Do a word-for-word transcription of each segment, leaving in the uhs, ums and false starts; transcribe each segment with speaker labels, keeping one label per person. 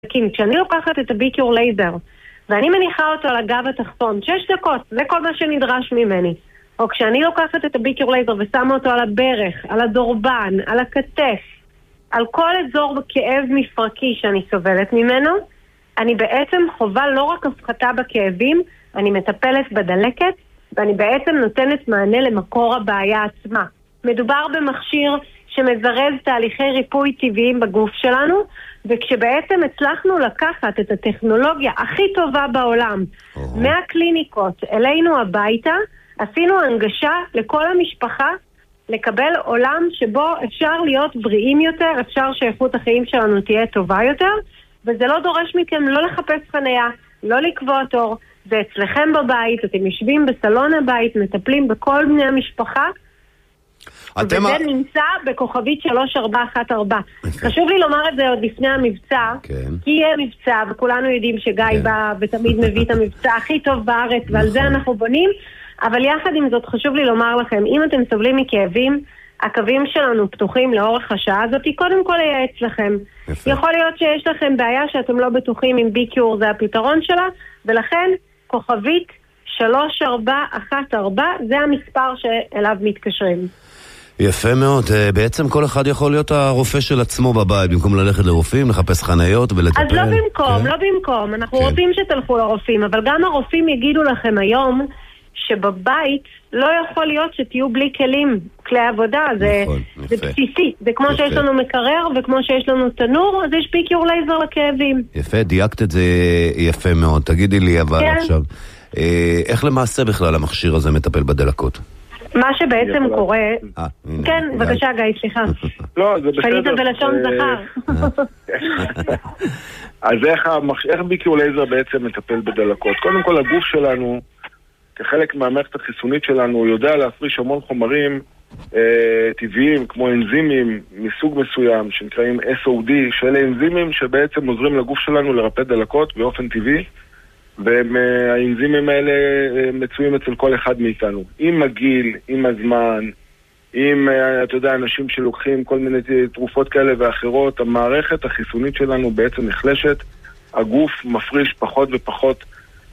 Speaker 1: כשאני לוקחת את הביקיור לייזר, ואני מניחה אותו על הגב התחתון, שש דקות, זה כל מה שנדרש ממני. או כשאני לוקחת את הביקיור לייזר ושמה אותו על הברך, על הדורבן, על הכתף, על כל אזור כאב מפרקי שאני סובלת ממנו, אני בעצם חובה לא רק הפחתה בכאבים, אני מטפלת בדלקת, ואני בעצם נותנת מענה למקור הבעיה עצמה. מדובר במכשיר שמזרז תהליכי ריפוי טבעיים בגוף שלנו, וכשבעצם הצלחנו לקחת את הטכנולוגיה הכי טובה בעולם, oh. מהקליניקות אלינו הביתה, עשינו הנגשה לכל המשפחה, לקבל עולם שבו אפשר להיות בריאים יותר, אפשר שאיכות החיים שלנו תהיה טובה יותר, וזה לא דורש מכם לא לחפש חניה, לא לקבוע תור, זה אצלכם בבית, אתם יושבים בסלון הבית, מטפלים בכל בני המשפחה, וזה ה... נמצא בכוכבית שלוש ארבע אחת ארבע. Okay. חשוב לי לומר את זה עוד לפני המבצע, okay. כי יהיה מבצע, וכולנו יודעים שגיא okay. בא ותמיד מביא את המבצע הכי טוב בארץ, ועל זה אנחנו בונים, אבל יחד עם זאת חשוב לי לומר לכם, אם אתם סובלים מכאבים, הקווים שלנו פתוחים לאורך השעה הזאת, קודם כל ייעץ לכם. יפה. יכול להיות שיש לכם בעיה שאתם לא בטוחים אם ביקיור זה הפתרון שלה, ולכן כוכבית שלוש ארבע אחת ארבע זה המספר שאליו מתקשרים.
Speaker 2: יפה מאוד, בעצם כל אחד יכול להיות הרופא של עצמו בבית, במקום ללכת לרופאים, לחפש חניות ולטפל.
Speaker 1: אז לא במקום, כן? לא במקום, אנחנו כן. רוצים שתלכו לרופאים, אבל גם הרופאים יגידו לכם היום, שבבית לא יכול להיות שתהיו בלי כלים, כלי עבודה, זה, נכון, זה בסיסי. זה כמו יפה. שיש לנו מקרר וכמו שיש לנו תנור, אז יש ביקיור לייזר לכאבים.
Speaker 2: יפה, דייקת את זה יפה מאוד. תגידי לי אבל כן. עכשיו, איך למעשה בכלל המכשיר הזה מטפל בדלקות?
Speaker 1: מה שבעצם קורה... כן, בבקשה גיא, סליחה.
Speaker 3: לא, זה בסדר.
Speaker 1: פנית בלשון זכר.
Speaker 3: אז איך ביקיור לייזר בעצם מטפל בדלקות? קודם כל הגוף שלנו, כחלק מהמערכת החיסונית שלנו, הוא יודע להפריש המון חומרים אה, טבעיים, כמו אנזימים מסוג מסוים, שנקראים אס או די, שאלה אנזימים שבעצם עוזרים לגוף שלנו לרפא דלקות באופן טבעי, והאנזימים האלה אה, מצויים אצל כל אחד מאיתנו. עם הגיל, עם הזמן, עם, אה, אתה יודע, אנשים שלוקחים כל מיני תרופות כאלה ואחרות, המערכת החיסונית שלנו בעצם נחלשת, הגוף מפריש פחות ופחות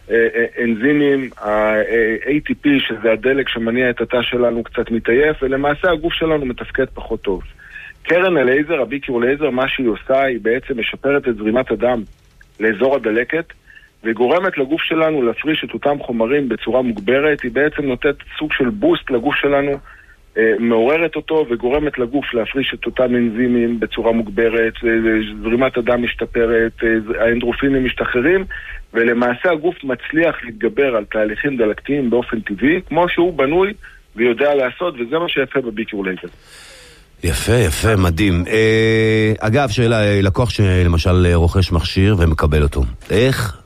Speaker 3: אנזימים, ה-איי טי פי שזה הדלק שמניע את התא שלנו קצת מתעייף, ולמעשה הגוף שלנו מתפקד פחות טוב. קרן הלייזר, הביקיור לייזר, מה שהיא עושה היא בעצם משפרת את זרימת הדם לאזור הדלקת, וגורמת לגוף שלנו להפריש את אותם חומרים בצורה מוגברת. היא בעצם נותנת סוג של בוסט לגוף שלנו, מעוררת אותו וגורמת לגוף להפריש את אותם אנזימים בצורה מוגברת, זרימת הדם משתפרת, האנדרופינים משתחררים, ולמעשה הגוף מצליח להתגבר על תהליכים דלקתיים באופן טבעי, כמו שהוא בנוי ויודע לעשות, וזה מה שיפה בביקיור לייזר.
Speaker 2: יפה, יפה, מדהים. אה, אגב, שאלה, לקוח שלמשל רוכש מכשיר ומקבל אותו, איך,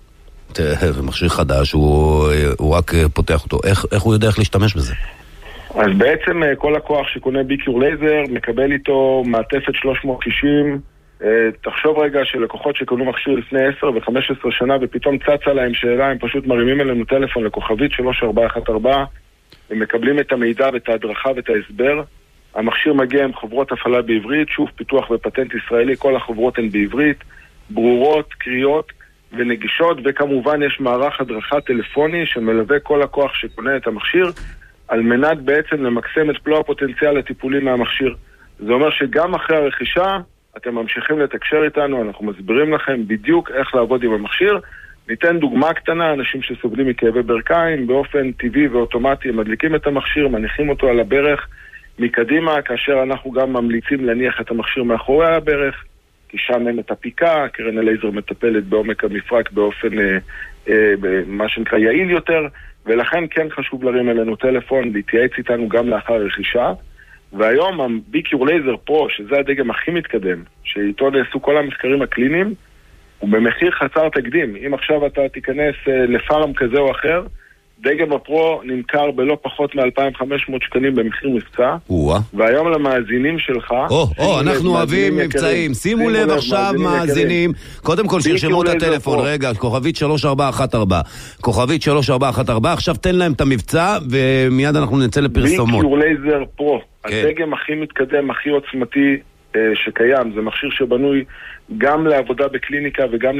Speaker 2: זה מכשיר חדש, הוא, הוא רק פותח אותו, איך, איך הוא יודע איך להשתמש בזה?
Speaker 3: אז בעצם כל לקוח שקונה ביקיור לייזר מקבל איתו מעטפת שלוש מאות שישים. תחשוב רגע שלקוחות שקנו מכשיר לפני עשר וחמש עשרה שנה ופתאום צצה להם שאלה, הם פשוט מרימים אלינו טלפון לכוכבית שלוש ארבע אחת ארבע, הם מקבלים את המידע ואת ההדרכה ואת ההסבר. המכשיר מגיע עם חוברות הפעלה בעברית, שוב פיתוח ופטנט ישראלי, כל החוברות הן בעברית, ברורות, קריאות ונגישות, וכמובן יש מערך הדרכה טלפוני שמלווה כל לקוח שקונה את המכשיר, על מנת בעצם למקסם את פלוא הפוטנציאל הטיפולי מהמכשיר. זה אומר שגם אחרי הרכישה, אתם ממשיכים לתקשר איתנו, אנחנו מסבירים לכם בדיוק איך לעבוד עם המכשיר. ניתן דוגמה קטנה, אנשים שסובלים מכאבי ברכיים, באופן טבעי ואוטומטי, הם מדליקים את המכשיר, מניחים אותו על הברך מקדימה, כאשר אנחנו גם ממליצים להניח את המכשיר מאחורי הברך, כי שם אין את הפיקה, קרן הלייזר מטפלת בעומק המפרק באופן, אה, אה, מה שנקרא, יעיל יותר, ולכן כן חשוב להרים אלינו טלפון, להתייעץ איתנו גם לאחר רכישה. והיום הביקיור לייזר פרו, שזה הדגם הכי מתקדם, שאיתו נעשו כל המחקרים הקליניים, הוא במחיר חסר תקדים. אם עכשיו אתה תיכנס לפארם כזה או אחר, דגם הפרו נמכר בלא פחות מ-אלפיים וחמש מאות שקלים במחיר מבצע, והיום למאזינים שלך...
Speaker 2: או, או, אנחנו אוהבים מבצעים. שימו לב עכשיו מאזינים. קודם כל שירשמו את הטלפון, רגע, כוכבית שלוש ארבע אחת ארבע. כוכבית שלוש ארבע אחת ארבע, עכשיו תן להם את המבצע, ומיד אנחנו נצא לפרסומות.
Speaker 3: ביקיור לייזר פרו, הדגם הכי מתקדם, הכי עוצמתי, שקיים, זה מכשיר שבנוי גם לעבודה בקליניקה וגם